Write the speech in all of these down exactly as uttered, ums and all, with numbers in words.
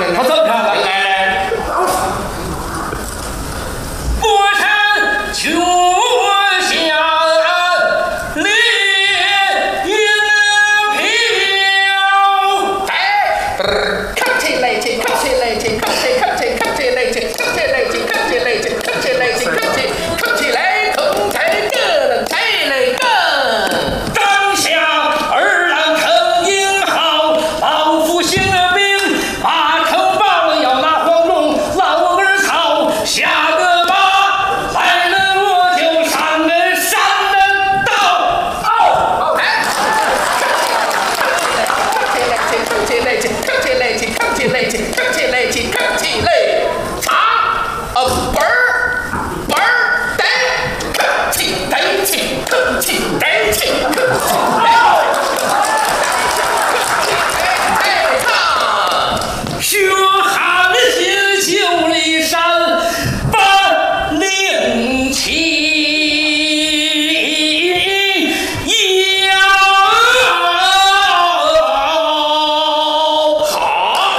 呢？ 他这么唱的， 来来， 波山秋香烈云飘。 哎，看起来去，看起来去，看起看起看起来去，看起来去，看起来去，看起来去，看起看起来，同才个了，才来个。 当下二郎成英豪，报复兴兵，把仇报了，要拿黄忠老儿草，下个马来了我就上个山的道。 哦，哎，看起来去，看起来去，看起来去，看起来去，看起来，茶啊本儿本儿得，看起得起，看起得起，看起得。 血汗心九里山，半令旗摇。好，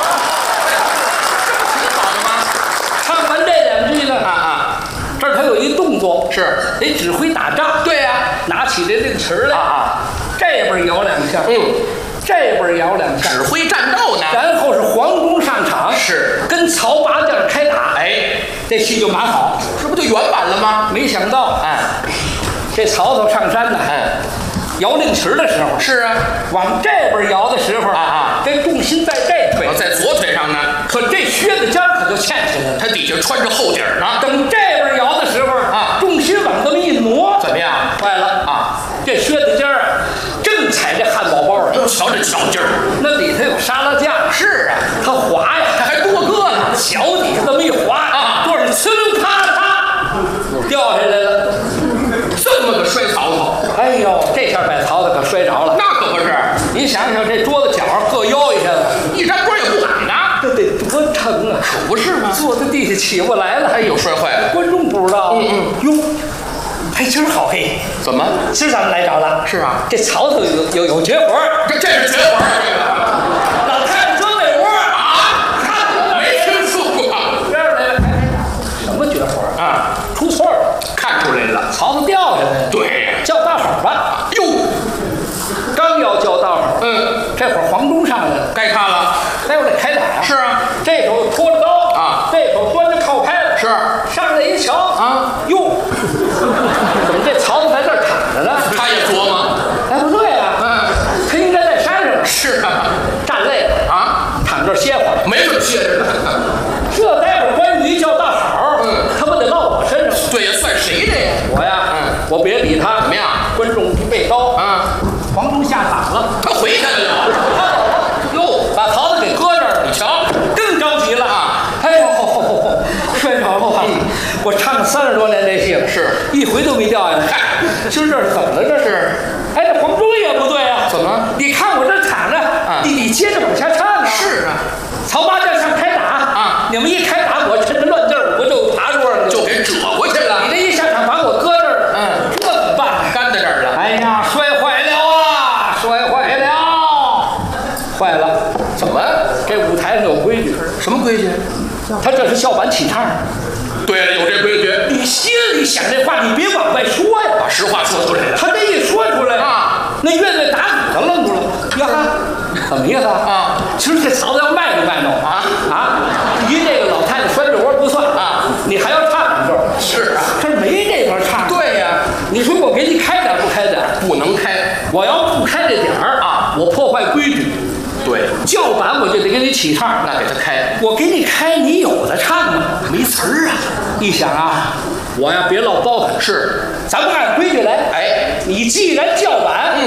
好的吗？ 唱完这两句呢， 啊啊， 这儿他有一动作， 是得指挥打仗。 对呀、 拿起这这个旗儿来， 啊啊， 这边摇两下， 嗯， 这边摇两下， 指挥战斗呢。 然后是黄忠上场， 是跟曹八将开打。 哎， 这戏就蛮好。 这不就圆满了吗？ 没想到， 哎， 这曹操上山呢， 哎， 摇令旗儿的时候， 是啊， 往这边摇的时候啊啊， 这重心在这腿我，在左腿上呢， 可这靴子尖儿可就欠下来了。 他底下穿着厚底儿呢。 等这边摇的时候啊重心往这么一挪， 怎么样？ 坏了啊， 这靴子尖儿啊，正踩这汉堡包上， 瞧这脚劲儿。 那里头有沙拉酱， 是啊， 它滑呀， 他还多个呢。 脚底下这么一滑啊多少呲溜咔嚓掉下来了。 这么个摔曹操， 哎呦，这下把曹操可摔着了。 那可不是， 你想想，这桌子角儿各腰一下子， 一张桌也不矮呢， 这得多沉啊！ 可不是吗？ 坐在地下起不来了。 哎呦，摔坏了。 观众不知道， 嗯嗯， 哟，还今儿好嘿， 怎么？ 今儿咱们来着了。 是啊， 这曹操有有有绝活儿， 这这是绝活啊！这个老太太钻被窝儿啊，看没听说过这样来了，哎哎什么绝活儿？ 啊？ 出错了， 看出来了。 曹操掉下来了。 对， 叫大伙儿吧。 哟， 刚要叫大伙儿， 嗯， 这会儿黄忠上来了， 该看了。 待会儿得开打呀。 是啊， 这手拖着刀啊这手端着靠拍子， 是上来一瞧啊， 哟，怎么这曹操在这儿躺着呢？ 他也琢磨。 哎，不对啊， 嗯， 他应该在山上是啊， 站累了， 啊， 躺这儿歇会儿。 没准歇着呢。 这待会儿关羽一叫大好， 嗯， 他不得落我身上？ 对呀，算谁的呀？ 我呀， 嗯， 我别理他， 怎么样？ 观众一背高， 啊， 黄忠下场了， 他回去了。 他走了，哟，把曹操给搁这儿了。 你瞧， 更着急了啊！ 哎呦，摔着了啊！我唱了三十多年这戏了， 是一回都没掉下来。 嗨， 今儿这是怎么了？这是？哎，这黄忠也不对啊！ 怎么？ 你看我这躺着， 啊你你接着往下唱啊！ 是啊， 曹八将上开打啊！ 你们一开打，我趁着乱劲儿，我就爬桌上去， 就给折过去了。 你这一下场把我搁这儿， 嗯， 这怎么办？ 干在这儿了。 哎呀，摔坏了啊！摔坏了，坏了！ 怎么？ 这舞台上有规矩， 什么规矩？ 他这是校板起唱。 对了，有这规矩， 你心里想这话，你别往外说呀。 把实话说出来了。 他这一说出来啊， 那乐队打鼓的愣住了。呀哈，怎么意思啊？ 啊， 其实这曹操要卖弄卖弄啊啊！一这个老太太摔着窝不算啊， 你还要唱两句。 是啊， 这没这段唱。 对呀， 你说我给你开点不开点？ 不能开。 我要不开这点儿啊， 我破坏规矩。 对， 叫板我就得给你起唱， 那给他开， 我给你开，你有的唱吗？ 没词儿啊。 一想啊，我呀别落包袱， 是， 咱们按规矩来。 哎， 你既然叫板， 嗯，